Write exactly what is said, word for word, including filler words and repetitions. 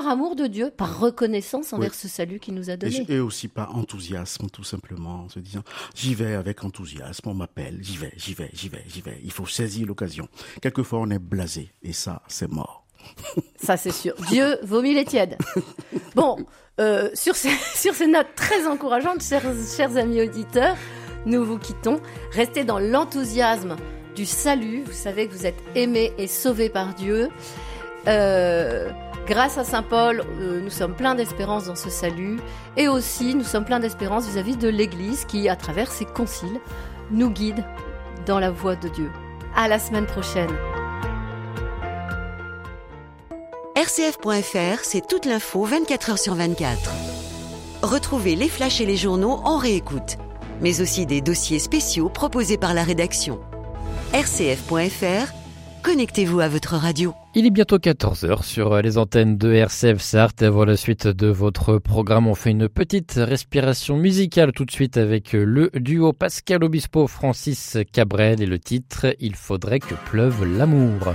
Par amour de Dieu, par reconnaissance envers Oui. ce salut qu'il nous a donné. Et, et aussi par enthousiasme, tout simplement, en se disant, j'y vais avec enthousiasme, on m'appelle, j'y vais, j'y vais, j'y vais, j'y vais. Il faut saisir l'occasion. Quelquefois, on est blasé, et ça, c'est mort. Ça, c'est sûr. Dieu vomit les tièdes. Bon, euh, sur, ces, sur ces notes très encourageantes, chers, chers amis auditeurs, nous vous quittons. Restez dans l'enthousiasme du salut. Vous savez que vous êtes aimés et sauvés par Dieu. Euh, grâce à Saint Paul, euh, nous sommes pleins d'espérance dans ce salut. Et aussi, nous sommes pleins d'espérance vis-à-vis de l'Église qui, à travers ses conciles, nous guide dans la voie de Dieu. À la semaine prochaine. R C F point F R, c'est toute l'info vingt-quatre heures sur vingt-quatre. Retrouvez les flashs et les journaux en réécoute, mais aussi des dossiers spéciaux proposés par la rédaction. R C F point F R, connectez-vous à votre radio. Il est bientôt quatorze heures sur les antennes de R C F Sarthe. Avant la suite de votre programme, on fait une petite respiration musicale tout de suite avec le duo Pascal Obispo-Francis Cabrel et le titre « Il faudrait que pleuve l'amour ».